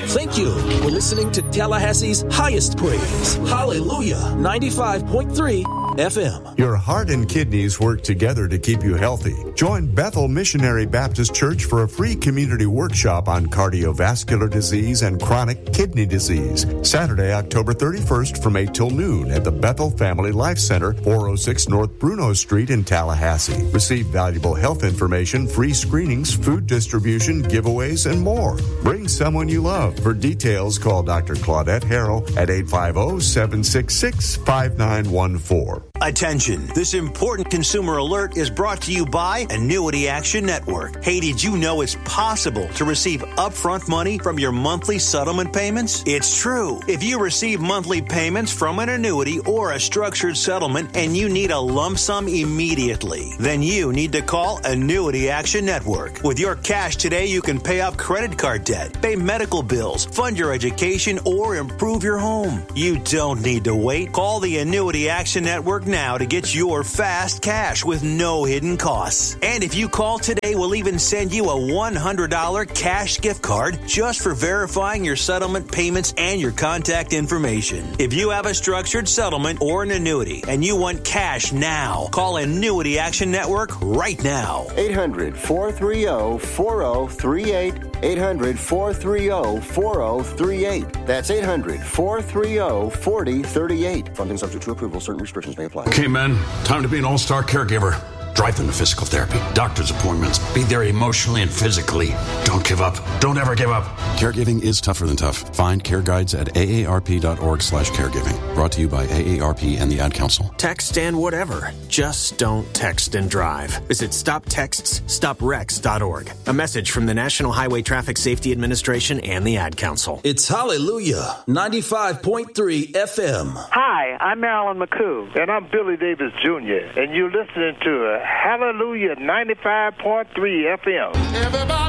Thank you for listening to Tallahassee's highest praise. Hallelujah. 95.3 FM. Your heart and kidneys work together to keep you healthy. Join Bethel Missionary Baptist Church for a free community workshop on cardiovascular disease and chronic kidney disease. Saturday, October 31st from 8 till noon at the Bethel Family Life Center, 406 North Bruno Street in Tallahassee. Receive valuable health information, free screenings, food distribution, giveaways, and more. Bring someone you love. For details, call Dr. Claudette Harrell at 850-766-5914. Attention, this important consumer alert is brought to you by Annuity Action Network. Hey, did you know it's possible to receive upfront money from your monthly settlement payments? It's true. If you receive monthly payments from an annuity or a structured settlement and you need a lump sum immediately, then you need to call Annuity Action Network. With your cash today, you can pay off credit card debt, pay medical bills, fund your education, or improve your home. You don't need to wait. Call the Annuity Action Network now to get your fast cash with no hidden costs. And if you call today, we'll even send you a $100 cash gift card just for verifying your settlement payments and your contact information. If you have a structured settlement or an annuity and you want cash now, call Annuity Action Network right now. 800-430-4038. 800-430-4038. That's 800-430-4038. Funding subject to approval. Certain restrictions may apply. Okay, men, time to be an all-star caregiver. Drive them to physical therapy, doctor's appointments. Be there emotionally and physically. Don't give up. Don't ever give up. Caregiving is tougher than tough. Find care guides at aarp.org/caregiving. Brought to you by AARP and the Ad Council. Text and whatever. Just don't text and drive. Visit StopTextsStopWrecks.org. A message from the National Highway Traffic Safety Administration and the Ad Council. It's Hallelujah. 95.3 FM. Hi, I'm Marilyn McCoo. And I'm Billy Davis Jr. And you're listening to Hallelujah 95.3 FM. Everybody